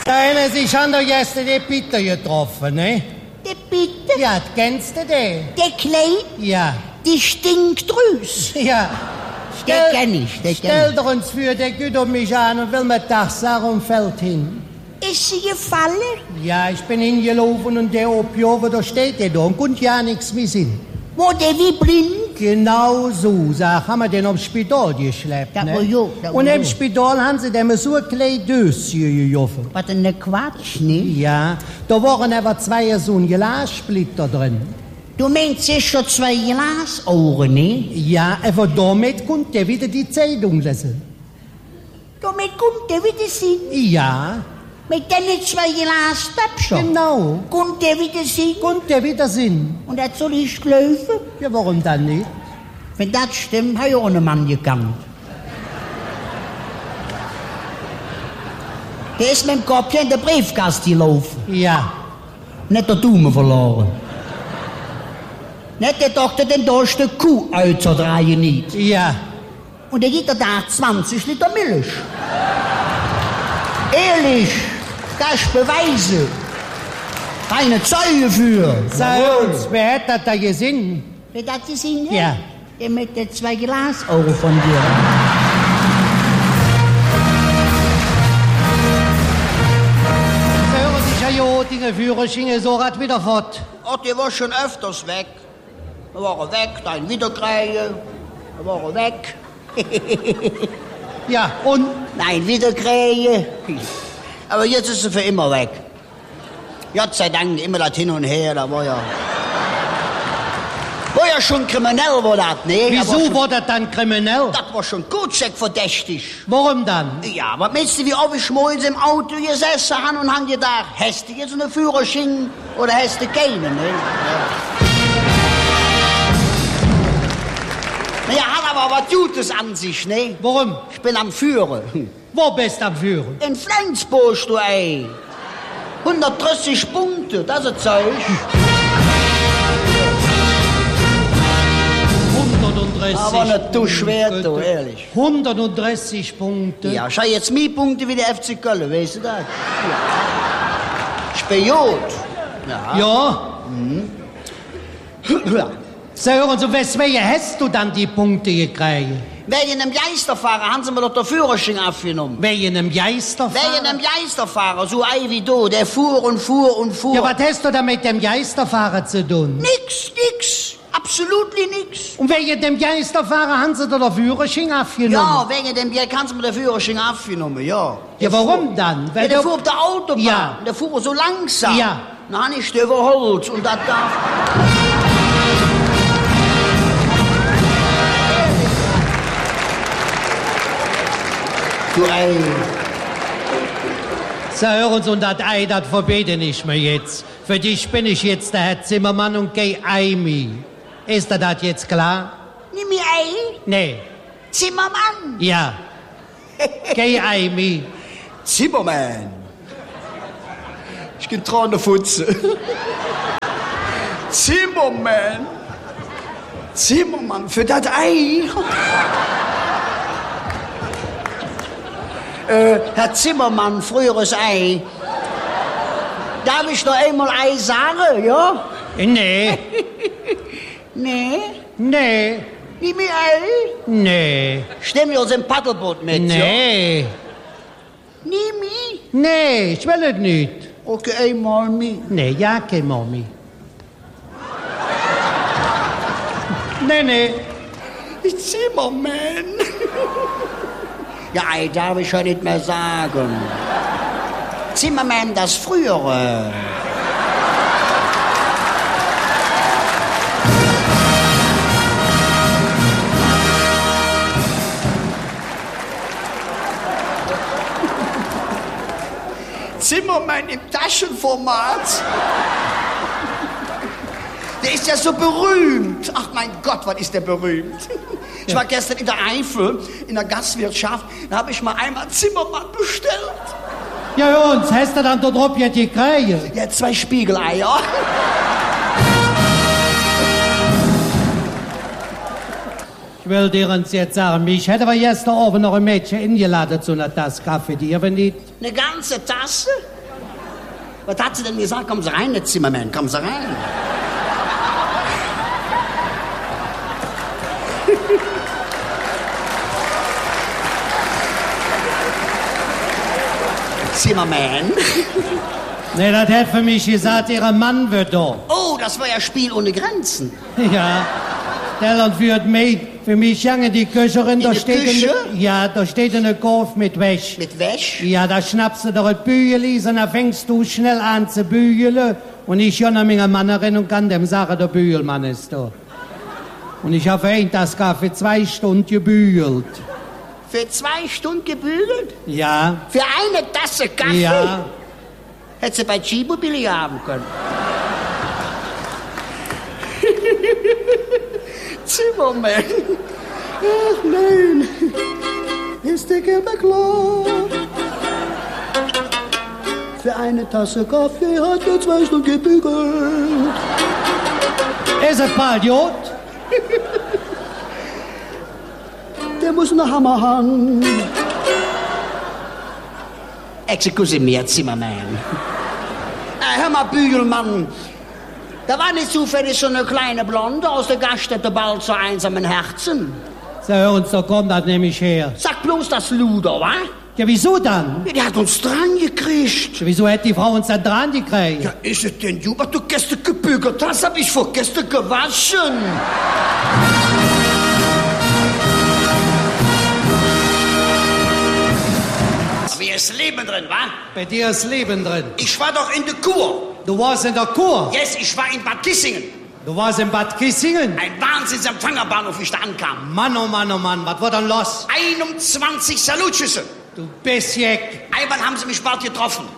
Deine, Sie haben doch gestern den Peter getroffen, ne? Der Peter? Ja, kennst du den? Der Kleid? Ja. Die Stinkdrüs? Ja. Den kenn ich, Stell doch uns für, der geht um mich an und will mir Dachsache und fällt hin. Ist sie gefallen? Ja, ich bin hingelaufen und der Opiover, da steht der da und konnte ja nichts mehr sehen. Wo der wie blind? Genau so, sag, haben wir den aufs Spital geschleppt, ne? Und im Spital haben sie dem so ein kleines Döschen gejoffen. Was denn ne Quatsch, ne? Ja, da waren aber zwei so ein Glassplitter drin. Du meinst, es schon 2 Glasohren, ne? Ja, aber damit konnte der wieder die Zeitung lesen. Damit kommt der wieder sehen? Ja. Mit den 2 Glastöpfchen? Genau. Kommt der wieder sehen? Konnte der wieder sehen. Und das soll ich glauben? Ja, warum dann nicht? Wenn das stimmt, habe ich auch einen Mann gegangen. Der ist mit dem Kopf in der Briefkasten gelaufen. Ja. Nicht der Daumen verloren. Nicht der Doktor den durch die Kuh auszudrehen nicht. Ja. Und er gibt da 20 Liter Milch. Ehrlich, das Beweise. Keine Zeuge für. Sag uns, wer hat das da gesehen? Wer das gesehen hat? Ja. Der mit den 2 Glasohren von dir. Sie hören sich ja Jotinge Führerschein, so rat wieder fort. Ach, der war schon öfters weg. Da war er weg, dann wieder kriegen. Da war er weg. Ja, und? Nein, wieder kriegen. Aber jetzt ist er für immer weg. Gott sei Dank, immer das hin und her, da war ja... War ja schon kriminell, war das, ne? Wieso war das dann kriminell? Das war schon gut verdächtig. Warum dann? Ja, was meinst du, wie oft ich morgens im Auto gesessen habe und haben gedacht, hast du jetzt einen Führerschein oder hast du keinen, ne? Ja. Naja, hat aber was Gutes an sich, ne? Warum? Ich bin am Führen. Wo bist du am Führen? In Flensburg, du ey. 130 Punkte, das ist Zeug. 130 Aber nicht zu schwer, du, ehrlich. 130 Punkte? Ja, schau jetzt mehr Punkte wie der FC Köln, weißt du das? Ja. Spion. Ja. Ja? Ja. So, hören Sie, weswegen hast du dann die Punkte gekriegt? Wegen einem Geisterfahrer haben sie mir doch den Führerschein abgenommen. Wegen einem Geisterfahrer? Wegen einem Geisterfahrer, so ein wie du, der fuhr und fuhr und fuhr. Ja, was hast du da mit dem Geisterfahrer zu tun? Nix. Absolut nix. Und wegen dem Geisterfahrer haben sie dir den Führerschein abgenommen? Ja, wegen dem Geld kannst du mir den Führerschein abgenommen, ja. Ja, warum dann? Ja, der fuhr auf der Autobahn. Ja. Der fuhr so langsam. Ja. Dann hab ich den überholt und das darf... Du ey. So, hören Sie, und das Ei, das verbiete ich mir jetzt. Für dich bin ich jetzt der Herr Zimmermann und geh Eimi. Ist dir das jetzt klar? Nimm mir Ei. Nee. Zimmermann. Ja. Geh Eimi. Zimmermann. Ich geh dran der Futze. Zimmermann. Zimmermann, für das Ei. Herr Zimmermann, früheres Ei. Darf ich noch einmal Ei sagen, ja? Nee. Nee? Nee. Nimm mir Ei? Nee. Stimm mir aus dem Paddelboot mit, Nee. ja? Nimm mich? Nee, ich will es nicht. Okay, einmal mich. Nee, ja, kein Mami. Nee. Zimmermann. Ja, Ei darf ich ja nicht mehr sagen. Zimmermann, das Frühere. Zimmermann im Taschenformat. Der ist ja so berühmt. Ach mein Gott, was ist der berühmt? Ich war gestern in der Eifel, in der Gastwirtschaft, da habe ich mal einmal Zimmermann bestellt. Ja, und hast du dann da drauf jetzt gekriegt? Ja, 2 Spiegeleier. Ich will dir uns jetzt sagen, mich hätte aber gestern Abend noch ein Mädchen eingeladen zu einer Tasse Kaffee, die aber nicht. Eine ganze Tasse? Was hat sie denn gesagt? Kommen Sie rein, der Zimmermann, kommen Sie rein. Zimmermann? Nee, das hat für mich gesagt, Ihr Mann wird da. Oh, das war ja Spiel ohne Grenzen. Ja, der wird mit. Für mich jange die Köcherin, da steht Küche? da steht eine Korf mit Wäsch. Mit Wäsch? Ja, da schnappst du doch ein Bügeli, und dann fängst du schnell an zu bügeln. Und ich schon an meiner Mannerin und kann dem sagen, der Bügelmann ist da. Und ich habe einen das für 2 Stunden gebügelt. Für 2 Stunden gebügelt? Ja. Für eine Tasse Kaffee? Ja. Hätte sie bei Chibo billig haben können. Zimmermann. Ach nein. Ist der Gelbe klar? Für eine Tasse Kaffee hat er 2 Stunden gebügelt. Ist ein Patriot? Der muss einen Hammer haben. Excuse me, Herr Zimmermann. Hör mal, Bügelmann. Da war nicht zufällig so eine kleine Blonde aus der Gaststätte bald zu einsamen Herzen. So, hör uns doch, komm, das nehme ich her. Sag bloß das Luder, wa? Ja, wieso dann? Ja, die hat uns dran gekriegt. Wieso hätte die Frau uns dann dran gekriegt? Ja, ist es denn, du, was du gestern gebügelt hast, hab ich vor gestern gewaschen. Mir ist Leben drin, wa? Bei dir ist Leben drin. Ich war doch in der Kur. Du warst in der Kur? Yes, ich war in Bad Kissingen. Du warst in Bad Kissingen? Ein Wahnsinnsempfangerbahnhof, wie ich da ankam. Mann, oh Mann, oh Mann, was war denn los? 21 Salutschüsse. Du Bestjeck. Einmal haben sie mich bald getroffen.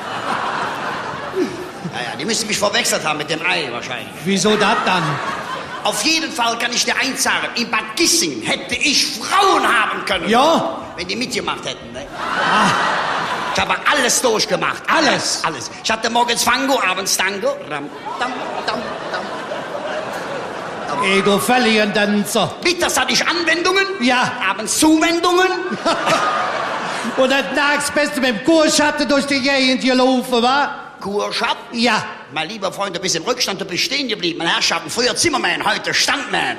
Naja, die müssen mich verwechselt haben mit dem Ei wahrscheinlich. Wieso das dann? Auf jeden Fall kann ich dir eins sagen, in Bad Kissingen hätte ich Frauen haben können. Ja? Wenn die mitgemacht hätten, ne? Ah. Ich habe alles durchgemacht. Alles? Alles. Ich hatte morgens Fango, abends Tango. Ram, dam, dam, dam. Ey, du Verlierendänzer. Mittags hatte ich Anwendungen. Ja. Abends Zuwendungen. Und das nachts bist du mit dem Kurschatten durch die Gegend gelaufen, wa? Kurschab? Ja. Mein lieber Freund, du bist im Rückstand, du bist stehen geblieben. Meine Herrschaften, früher Zimmermann, heute Standmann.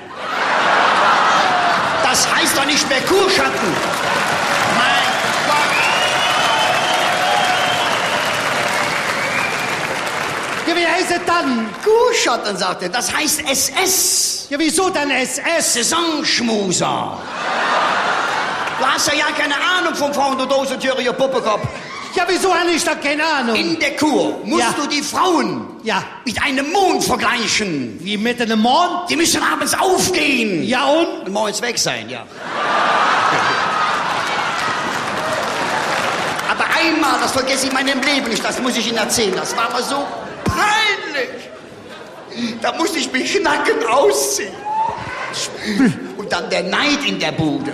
Das heißt doch nicht mehr Kurschatten. Mein Gott. Ja, wie heißt es dann? Kurschatten, sagt er. Das heißt SS. Ja, wieso dann SS? Saisonschmuser. Du hast ja keine Ahnung vom Frauen, du Dosentüriger Puppekopf. Ja, wieso habe ich da keine Ahnung? In der Kur musst du die Frauen mit einem Mond vergleichen. Wie mit einem Mond? Die müssen abends aufgehen. Ja und? Und morgens weg sein, ja. Aber einmal, das vergesse ich in meinem Leben nicht, das muss ich Ihnen erzählen, das war mir so peinlich. Da musste ich mich nackend ausziehen. Und dann der Neid in der Bude.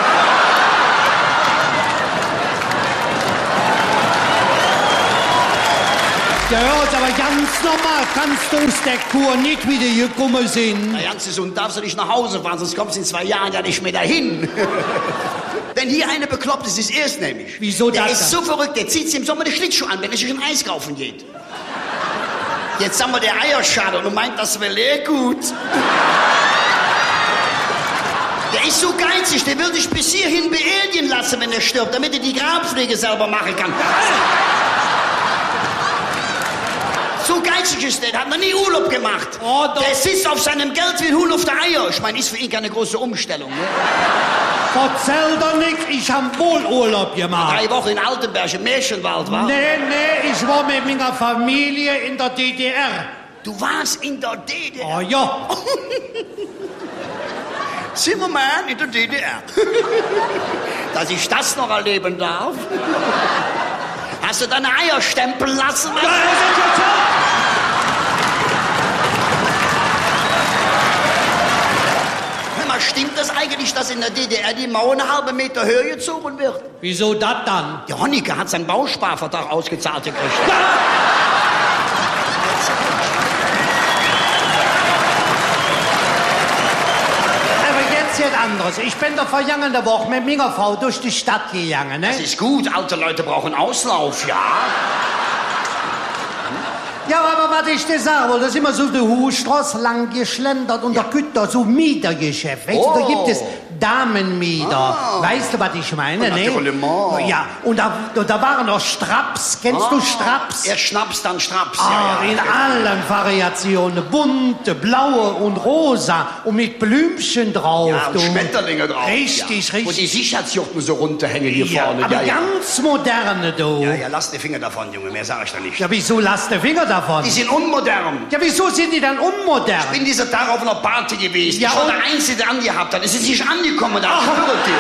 Ja, hört aber ganz normal, kannst du aus der Kur nicht wieder gekommen sein. Na, ganz gesund darfst du nicht nach Hause fahren, sonst kommst du in 2 Jahren ja nicht mehr dahin. Wenn hier eine bekloppt ist, ist erst nämlich. Wieso das? Der ist so verrückt, der zieht sich im Sommer den Schlittschuh an, wenn er sich ein Eis kaufen geht. Jetzt haben wir der Eierschale und meint, das wäre leer gut. Der ist so geizig, der will dich bis hierhin beerdigen lassen, wenn er stirbt, damit er die Grabpflege selber machen kann. So geizig ist der hat noch nie Urlaub gemacht. Oh, der sitzt auf seinem Geld wie ein Huhn auf der Eier. Ich meine, ist für ihn keine große Umstellung. Ne? Erzähl doch nichts, ich hab wohl Urlaub gemacht. 3 Wochen in Altenberg, im Märchenwald, wa? Nee, ich war mit meiner Familie in der DDR. Du warst in der DDR? Oh ja. Zimmermann in der DDR. Dass ich das noch erleben darf. Hast du deine Eier stempeln lassen? Ja, Hör mal, stimmt das eigentlich, dass in der DDR die Mauer eine halbe Meter höher gezogen wird? Wieso das dann? Der Honecker hat seinen Bausparvertrag ausgezahlt gekriegt. Anderes. Ich bin doch vergangene Woche mit meiner Frau durch die Stadt gegangen, ne? Das ist gut, alte Leute brauchen Auslauf, ja. Ja, aber was ich dir sagen wollte, da sind wir so die Hochstraße lang geschlendert und da gibt da so Mietergeschäft. Weißt du, da gibt es Damenmieter. Weißt du, was ich meine? Ne? Ja, und da waren noch Straps. Kennst du Straps? Erst Schnaps, dann Straps. In allen Variationen. Bunte, blaue und rosa und mit Blümchen drauf. Ja, und Schmetterlinge drauf. Richtig, richtig. Und die Sicherheitsjuchten so runterhängen hier vorne. Aber ganz moderne, du. Ja, lass die Finger davon, Junge, mehr sag ich da nicht. Ja, wieso lass die Finger davon? Die sind unmodern. Ja, wieso sind die dann unmodern? Ich bin dieser Tag auf einer Party gewesen. Ja, ich war der Einzige, der angehabt hat. Es ist nicht angekommen, da schwöre dir.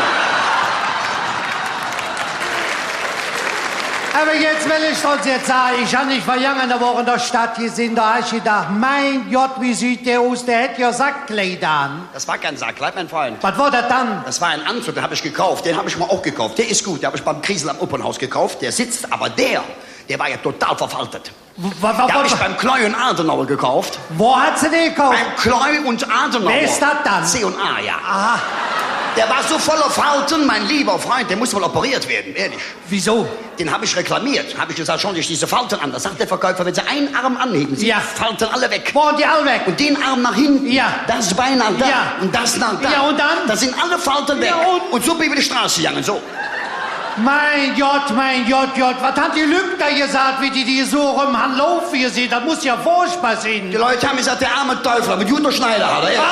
Aber jetzt will ich uns jetzt sagen, ich habe nicht vergangene Woche in der Stadt gesehen, da habe ich gedacht, mein Gott, wie sieht der aus, der hätte ja Sackkleider an. Das war kein Sackkleid, mein Freund. Was war das dann? Das war ein Anzug, den habe ich gekauft, den habe ich mir auch gekauft. Der ist gut, den habe ich beim Kriesel am Opernhaus gekauft, der sitzt, aber der war ja total verfaltet. Den habe ich beim Kleu und Adenauer gekauft. Wo hat sie den gekauft? Beim Kleu und Adenauer. Wer ist das dann? C&A, ja. Aha. Der war so voller Falten, mein lieber Freund, der muss mal operiert werden, ehrlich. Wieso? Den habe ich reklamiert. Habe ich gesagt, schauen Sie sich diese Falten an. Da sagt der Verkäufer, wenn Sie einen Arm anheben, sind die Falten alle weg. Wo sind die alle weg? Und den Arm nach hinten, das Bein nach da und das nach da. Ja, und dann? Da sind alle Falten weg. Ja, und so bin ich über die Straße gegangen, so. Mein Gott, was hat die Lüge da gesagt, wie die so rum laufen hier sehen? Das muss ja furchtbar sein. Die Leute haben gesagt, der arme Teufel, mit Jutta Schneider hat er, ja.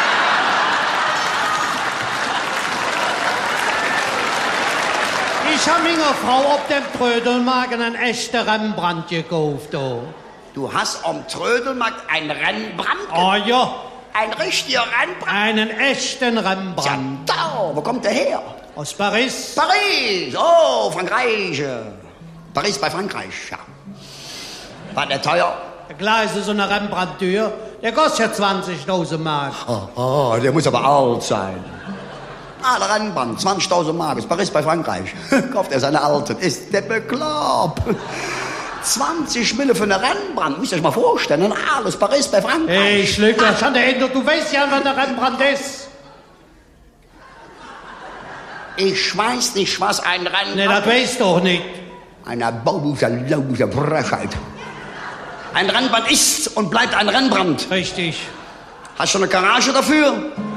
Ich habe meiner Frau auf dem Trödelmarkt einen echten Rembrandt gekauft. Oh. Du hast am Trödelmarkt einen Rembrandt gekauft? Oh ja. Ein richtiger Rembrandt? Einen echten Rembrandt. Ja, da, wo kommt der her? Aus Paris. Paris, oh, Frankreich. Paris bei Frankreich, ja. War der teuer? Klar ist so eine Rembrandt-Tür. Der kostet ja 20.000 Mark. Oh, der muss aber alt sein. Der Rembrandt, 20.000 Mark, ist Paris bei Frankreich. Kauft er seine Alten, ist der bekloppt. 20 Mille für eine Rembrandt, müsst ihr euch mal vorstellen, alles Paris bei Frankreich. Hey, Schlücker, schon der Ende, du weißt ja, was der Rembrandt ist. Ich weiß nicht, was ein Rembrandt... Ne, das weißt du doch nicht. Eine baubuse Frechheit. Ein Rembrandt ist und bleibt ein Rembrandt. Richtig. Hast du eine Garage dafür?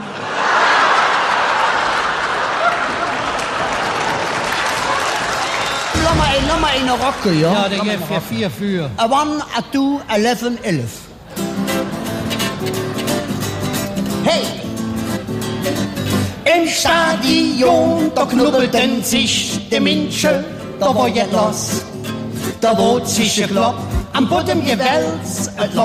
Lass mal eine Rocke, ja? Ja, der gibt ja 4 für. A 1, a 2, 11, 11. Hey! Im Stadion, da knubbelten sich die Menschen, da war jetzt los. Da wurde sich gekloppt, am Boden gewälzt,